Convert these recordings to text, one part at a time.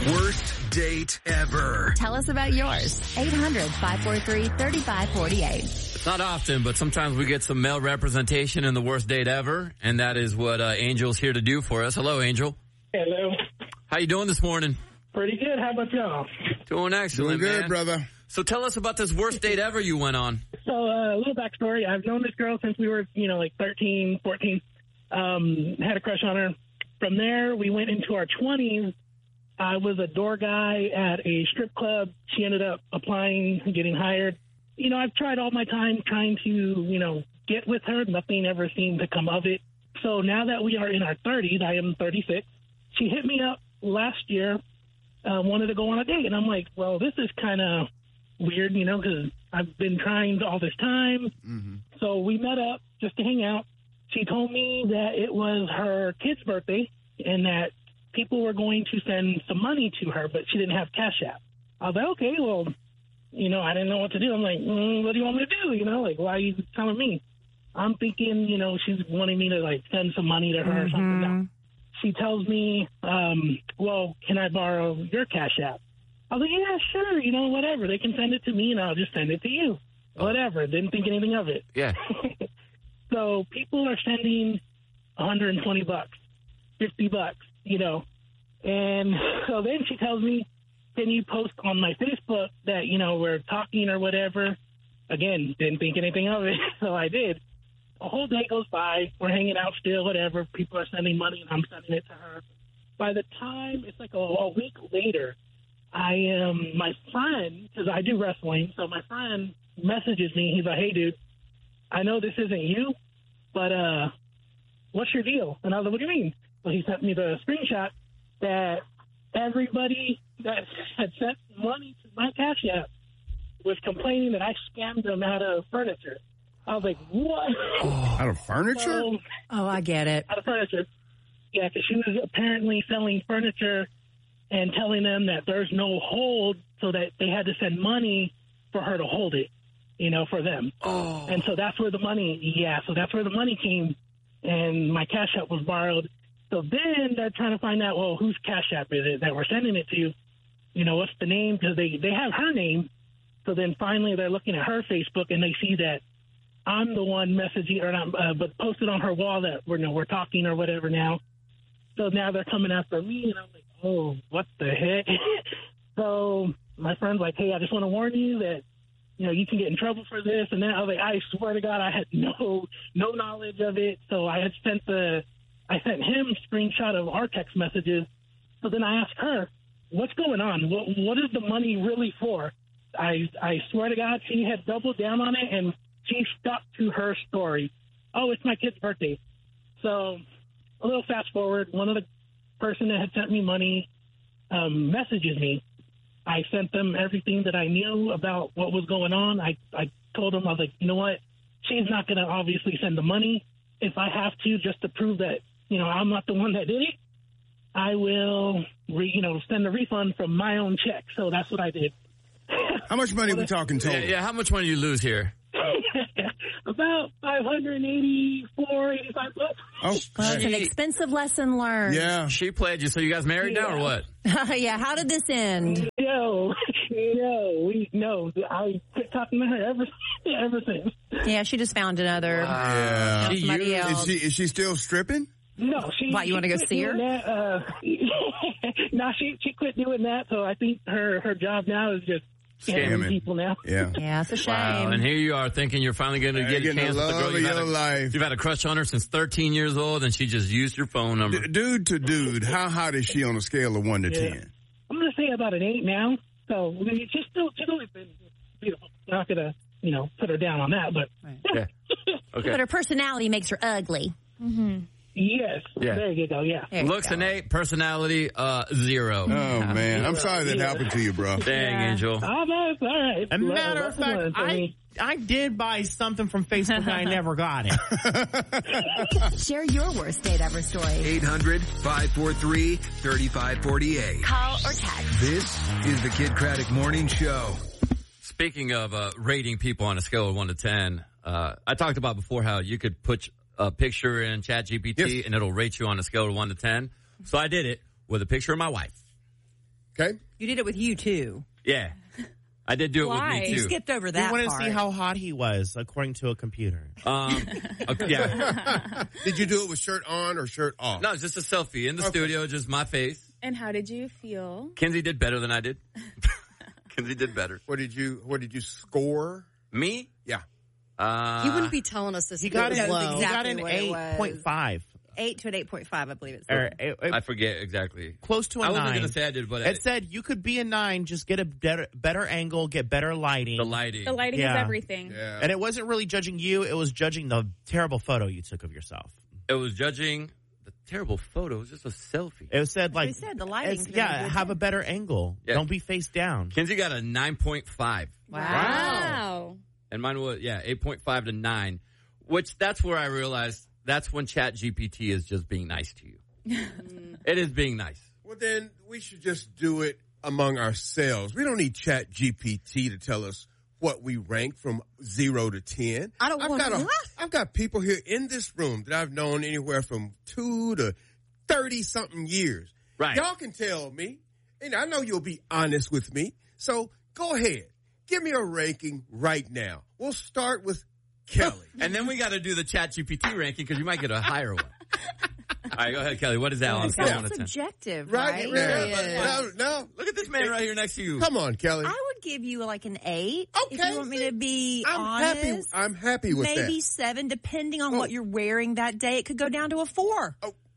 Worst date ever. Tell us about yours. 800-543-3548. It's not often, but sometimes we get some male representation in the worst date ever, and that is what Angel's here to do for us. Hello, Angel. Hello. How you doing this morning? Pretty good. How about y'all? Doing excellent, Doing good, man. brother. So tell us about this worst date ever you went on. So, a little backstory. I've known this girl since we were, like 13, 14. Had a crush on her. From there, we went into our 20s. I was a door guy at a strip club. She ended up applying and getting hired. I've tried all my time trying to, get with her. Nothing ever seemed to come of it. So now that we are in our 30s, I am 36. She hit me up last year, wanted to go on a date. And I'm like, well, this is kind of weird, because I've been trying all this time. Mm-hmm. So we met up just to hang out. She told me that it was her kid's birthday and that people were going to send some money to her, but she didn't have Cash App. I was like, okay, well, I didn't know what to do. I'm like, what do you want me to do? Why are you telling me? I'm thinking, she's wanting me to, send some money to her or something. No. She tells me, well, can I borrow your Cash App? I was like, yeah, sure, whatever. They can send it to me, and I'll just send it to you. Whatever. Didn't think anything of it. Yeah. So people are sending $120, $50, And so then she tells me, can you post on my Facebook that, we're talking or whatever? Again, didn't think anything of it, so I did. A whole day goes by. We're hanging out still, whatever. People are sending money, and I'm sending it to her. By the time, it's like a week later, my friend, because I do wrestling, so my friend messages me. He's like, hey, dude, I know this isn't you, but what's your deal? And I was like, what do you mean? Well, he sent me the screenshot that everybody that had sent money to my Cash App was complaining that I scammed them out of furniture. I was like, what? Out of furniture? I get it. Out of furniture. Yeah, because she was apparently selling furniture and telling them that there's no hold, so that they had to send money for her to hold it, for them. Oh. And so that's where the money came, and my Cash App was borrowed. So then they're trying to find out, well, whose Cash App is it that we're sending it to? What's the name? Because they have her name. So then finally they're looking at her Facebook, and they see that I'm the one messaging, or not, but posted on her wall that we're talking or whatever now. So now they're coming after me, and I'm like, oh, what the heck? So my friend's like, hey, I just want to warn you that, you can get in trouble for this and that. I was like, I swear to God, I had no knowledge of it. So I had sent him a screenshot of our text messages. So then I asked her, what's going on? What is the money really for? I swear to God, she had doubled down on it, and she stuck to her story. Oh, it's my kid's birthday. So a little fast forward, one of the person that had sent me money messages me. I sent them everything that I knew about what was going on. I told them, I was like, you know what? She's not going to obviously send the money. If I have to, just to prove that, I'm not the one that did it, I will, send a refund from my own check. So that's what I did. How much money are we talking total? Yeah, how much money do you lose here? About $585. Oh, It's an expensive lesson learned. yeah. She played you, so you guys married now or what? Yeah, how did this end? No, I quit talking to her ever since. Yeah, she just found another. Yeah. Somebody else. Is she still stripping? No, Why, you want to go see her? No, she quit doing that. So I think her job now is just scamming people now. Yeah. Yeah, it's a shame. Wow, and here you are thinking you're finally going to get a getting chance the with the love girl of your life. you've had a crush on her since 13 years old, and she just used your phone number. Dude to dude, how hot is she on a scale of 1 to 10? I'm going to say about an 8 now. So she's always been beautiful. I'm not going to, put her down on that, but Yeah. Okay. But her personality makes her ugly. Mm-hmm. Yes. Yeah. There you go. Yeah. Looks an 8, personality 0. Oh, man. I'm sorry that happened to you, bro. Dang, Angel. Oh, no, it's all right. As a matter of fact, I did buy something from Facebook. I never got it. Share your worst date ever story. 800-543-3548. Call or text. This is the Kid Craddock Morning Show. Speaking of rating people on a scale of 1 to 10, I talked about before how you could put a picture in ChatGPT and it'll rate you on a scale of 1 to 10. So I did it with a picture of my wife. Okay. You did it with you, too. Yeah. I did do it Why? with me, You too. skipped over We that want to part. see how hot he was, according to a computer. Okay, yeah. Did you do it with shirt on or shirt off? No, just a selfie in the studio, just my face. And how did you feel? Kinsey did better than I did. Kinsey did better. What did you score? Me? Yeah. He wouldn't be telling us this. He got, was an, low. he got an Exactly what it was. 8.5. 8 to an 8.5, I believe it's. I forget exactly. Close to a I 9. wasn't going to say I did, but It said you could be a 9, just get a better angle, get better lighting. the lighting. The lighting Yeah. is everything. Yeah. And it wasn't really judging you, it was judging the terrible photo you took of yourself. It was judging the terrible photo. It was just a selfie. It said like, we said, the lighting it's- could have been yeah, good. have a better angle. Yeah. Don't be face down. Kinsey got a 9.5. Wow. And mine was, 8.5 to 9. Which, that's where I realized that's when ChatGPT is just being nice to you. It is being nice. Well, then we should just do it among ourselves. We don't need Chat GPT to tell us what we rank from 0 to 10. I don't want to. I've got people here in this room that I've known anywhere from 2 to 30-something years. Right. Y'all can tell me, and I know you'll be honest with me. So go ahead. Give me a ranking right now. We'll start with Kelly. And then we got to do the ChatGPT ranking because you might get a higher one. All right, go ahead, Kelly. What is that on a scale of 1 That's to 10? subjective, Right? right? Yeah. No. Look at this man right here next to you. Come on, Kelly. I would give you like an 8. Okay. If you want me to be honest. I'm happy with Maybe that. 7, depending on what you're wearing that day. It could go down to a 4.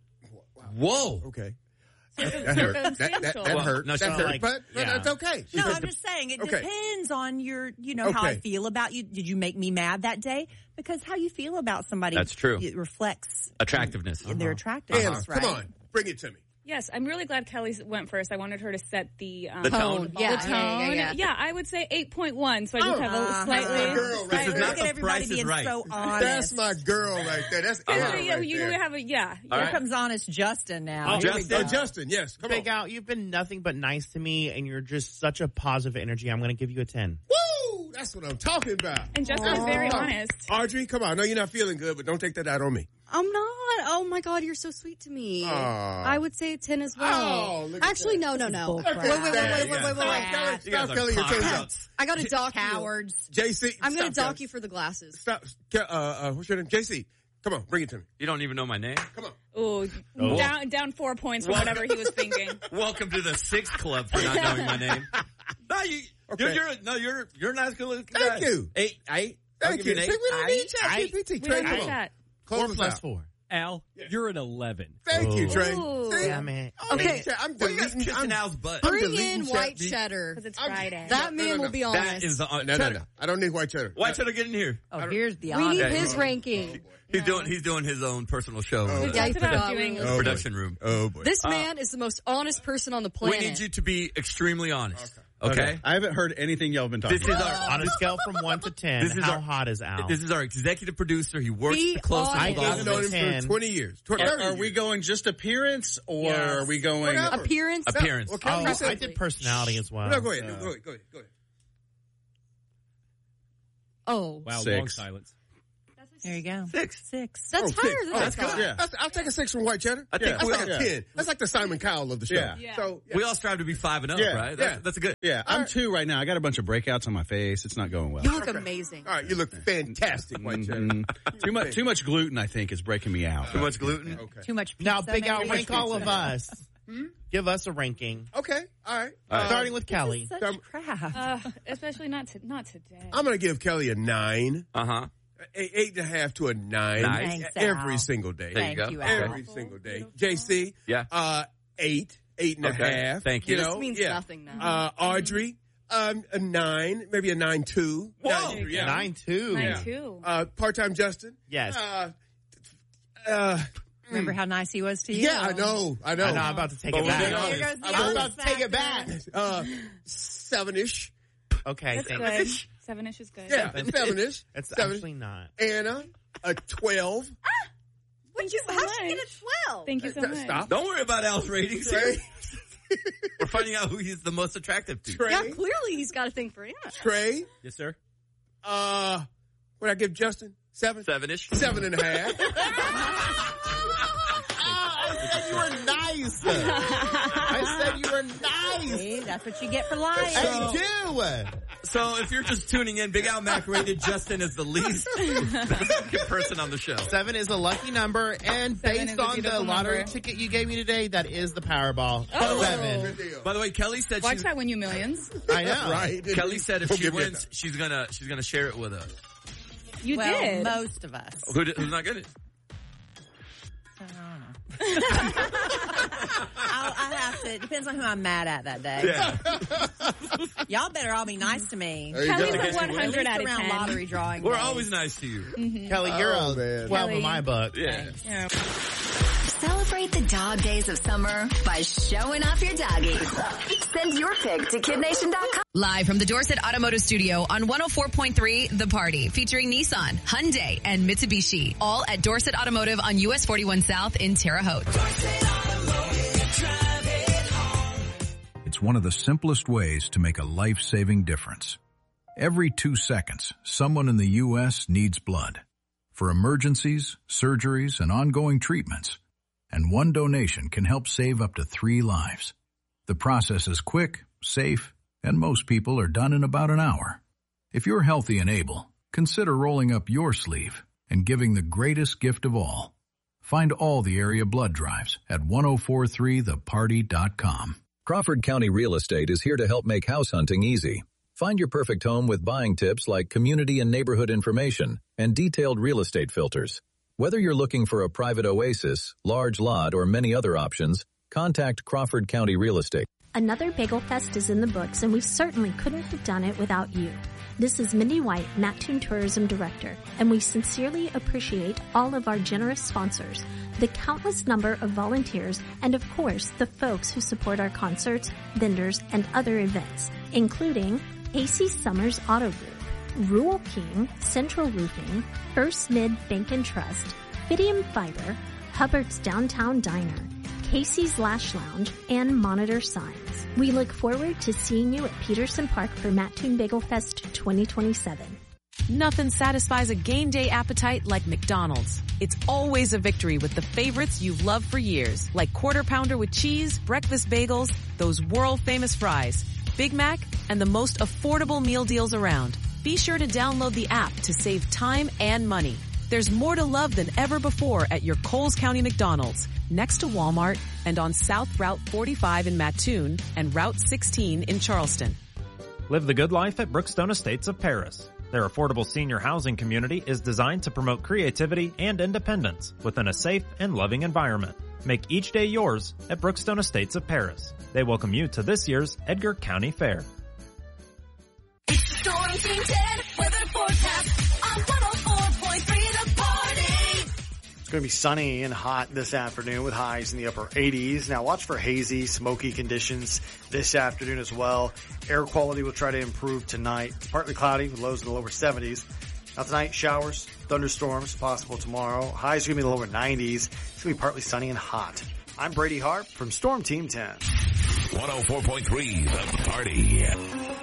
Whoa. Okay. That hurt. That hurt. No, That she's hurt. like- But yeah. that's okay. No, I'm just saying it Okay. depends on your, how I Okay. feel about you. Did you make me mad that day? Because how you feel about somebody, That's true. It reflects Attractiveness. their attractiveness, Anna, right? come on. Bring it to me. Yes, I'm really glad Kelly went first. I wanted her to set the The tone. Yeah, The tone. yeah. I would say 8.1. So I just have a slightly. That's my girl right This is there. not Look the at everybody Price is being Right. so honest. That's my girl right there. That's Anna right You there. have a All Here right. comes honest Justin now. Oh, Here we Justin. go. Justin, yes. Come Big on. Out, you've been nothing but nice to me, and you're just such a positive energy. I'm going to give you a 10. Woo! That's what I'm talking about. And Justin is very honest. Audrey, come on. I know you're not feeling good, but don't take that out on me. I'm not. Oh my God, you're so sweet to me. Aw. I would say 10 as well. Oh, look at Actually, that. no. bull crap. Wait. You guys Stop, are Kelly. You're clowns. crazy. I got to dock you. Cowards. JC. I'm going to stop, dock you for the glasses. Stop. What's your name? JC. Come on. Bring it to me. You don't even know my name? Come on. Ooh, down 4 points from whatever he was thinking. Welcome to the 6th club for not knowing my name. No, Okay. you're a nice good looking Thank guy. you. 8. I'll Thank give you. an See, 8. we don't need ChatGPT. We Trey, don't come do on. that. 4 4 plus 4. Al, you're an 11. Thank you, Trey. Ooh. See? Yeah, man. Okay. I'm What are you guys deleting. kissing Al's butt? I'm Bring deleting in white ChatGPT. cheddar. Because it's Friday. That No, man no. will be That honest. is the No. I don't need white cheddar. White cheddar, get in here. Oh, here's the We honest. need his ranking. He's doing his own personal show in Yeah, the he That's about forgot. doing- the production room. Oh, boy. This man is the most honest person on the planet. We need you to be extremely honest. Okay? I haven't heard anything y'all have been talking This is about. our On a scale from 1 to 10, This is how our- hot is Al? This is our executive producer. He works Be the closest honest. with all I've of known us. him 10. for 20 years. 30 Are we years. going just appearance, or Yes. are we going... Whatever. Appearance. Appearance. Okay. Oh, You said- I did personality as well. No, go ahead. Go ahead. Oh, Wow, 6. long silence. There you go. 6. 6. that's Oh, higher 6. than Oh, I that's thought. good. Yeah. I'll take a 6 from white cheddar. I think That's we like all- a 10. That's like the Simon Cowell of the show. Yeah. Yeah. So, We all strive to be 5 and up, Yeah. right? Yeah. That's good. Yeah, I'm 2 right now. I got a bunch of breakouts on my face. It's not going well. You look amazing. all right, you look fantastic, white cheddar. Too much gluten, I think, is breaking me out. Too much gluten. Okay. Too much pizza. Now, Big Al, maybe? rank all of us. Give us a ranking. Okay. All right. Starting with Kelly. Such Um, crap. Especially not today. I'm going to give Kelly a 9. Uh-huh. 8.5 to a 9. Nice. Thanks, Every Al. single day. There you Thank go. you, Al. Every single day. JC. Yeah. 8. 8.5. Okay. Thank you. You This know, means yeah. nothing now. Audrey. A 9. Maybe a 9.2. Whoa. Yeah. 9-2. Mine too. Part-time Justin. Yes. Remember how nice he was to you? Yeah, I know. I know, I'm about to take it we're being back. honest. Here goes the I'm honest about to take it back. factor. 7-ish. Okay, That's thanks. good. 7-ish is good. Yeah, 7-ish. It's 7. actually not. Anna, a 12. Thank you so How'd you get much. a 12? Thank you so much. Stop. Don't worry about Al's ratings. Trey. We're finding out who he's the most attractive to. Trey. Yeah, clearly he's got a thing for Anna. Trey. Yes, sir. What I give Justin? 7? 7-ish. 7.5. You were nice. I said you were nice. See, that's what you get for lying. Hey, do. So if you're just tuning in, Big Al Mac rated Justin as the least good person on the show. 7 is a lucky number, and based on the lottery ticket you gave me today, that is the Powerball. 7. By the way, Kelly said Watch that win you millions. I know. Right. Kelly said if she wins, she's gonna share it with us. You did. Most of us. Who's not getting it? I have to. It depends on who I'm mad at that day. Yeah. Y'all better all be nice to me. Kelly's a 100 At least out of around 10. lottery drawing We're days. always nice to you. Mm-hmm. Kelly, you're a man. 12 in my book. Yeah. Celebrate the dog days of summer by showing off your doggy. Send your pic to KidNation.com. Live from the Dorset Automotive Studio on 104.3 The Party, featuring Nissan, Hyundai, and Mitsubishi. All at Dorset Automotive on US 41 South in Terre Haute. It's one of the simplest ways to make a life-saving difference. Every 2 seconds, someone in the U.S. needs blood. For emergencies, surgeries, and ongoing treatments. And one donation can help save up to 3 lives. The process is quick, safe, and most people are done in about an hour. If you're healthy and able, consider rolling up your sleeve and giving the greatest gift of all. Find all the area blood drives at 1043theparty.com. Crawford County Real Estate is here to help make house hunting easy. Find your perfect home with buying tips like community and neighborhood information and detailed real estate filters. Whether you're looking for a private oasis, large lot, or many other options, contact Crawford County Real Estate. Another Bagel Fest is in the books, and we certainly couldn't have done it without you. This is Mindy White, Mattoon Tourism Director, and we sincerely appreciate all of our generous sponsors, the countless number of volunteers, and of course, the folks who support our concerts, vendors, and other events, including AC Summers Auto Group, Rural King, Central Roofing, First Mid Bank and Trust, Fidium Fiber, Hubbard's Downtown Diner, Casey's Lash Lounge, and Monitor Signs. We look forward to seeing you at Peterson Park for Mattoon Bagel Fest 2027. Nothing satisfies a game day appetite like McDonald's. It's always a victory with the favorites you've loved for years, like Quarter Pounder with cheese, breakfast bagels, those world-famous fries, Big Mac, and the most affordable meal deals around. Be sure to download the app to save time and money. There's more to love than ever before at your Coles County McDonald's, next to Walmart, and on South Route 45 in Mattoon and Route 16 in Charleston. Live the good life at Brookstone Estates of Paris. Their affordable senior housing community is designed to promote creativity and independence within a safe and loving environment. Make each day yours at Brookstone Estates of Paris. They welcome you to this year's Edgar County Fair. Storm Team 10 weather forecast on 104.3 The Party. It's going to be sunny and hot this afternoon with highs in the upper 80s. Now watch for hazy, smoky conditions this afternoon as well. Air quality will try to improve tonight. It's partly cloudy with lows in the lower 70s. Now tonight, showers, thunderstorms possible tomorrow. Highs are going to be in the lower 90s. It's going to be partly sunny and hot. I'm Brady Hart from Storm Team 10. 104.3 The Party.